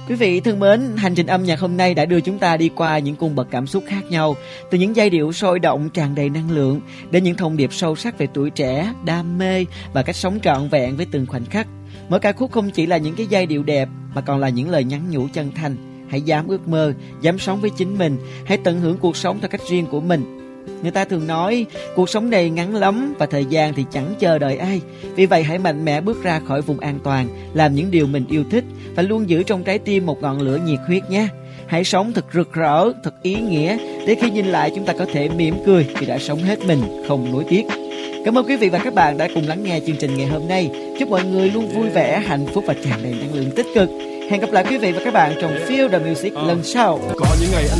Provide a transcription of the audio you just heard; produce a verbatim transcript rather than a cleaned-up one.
Quý vị thân mến, hành trình âm nhạc hôm nay đã đưa chúng ta đi qua những cung bậc cảm xúc khác nhau, từ những giai điệu sôi động tràn đầy năng lượng đến những thông điệp sâu sắc về tuổi trẻ, đam mê và cách sống trọn vẹn với từng khoảnh khắc. Mỗi ca khúc không chỉ là những cái giai điệu đẹp mà còn là những lời nhắn nhủ chân thành. Hãy dám ước mơ, dám sống với chính mình, hãy tận hưởng cuộc sống theo cách riêng của mình. Người ta thường nói cuộc sống này ngắn lắm và thời gian thì chẳng chờ đợi ai. Vì vậy hãy mạnh mẽ bước ra khỏi vùng an toàn, làm những điều mình yêu thích và luôn giữ trong trái tim một ngọn lửa nhiệt huyết nhé. Hãy sống thật rực rỡ, thật ý nghĩa để khi nhìn lại chúng ta có thể mỉm cười vì đã sống hết mình, không nuối tiếc. Cảm ơn quý vị và các bạn đã cùng lắng nghe chương trình ngày hôm nay. Chúc mọi người luôn vui vẻ, hạnh phúc và tràn đầy năng lượng tích cực. Hẹn gặp lại quý vị và các bạn trong Feel the Music lần sau. Có những ngày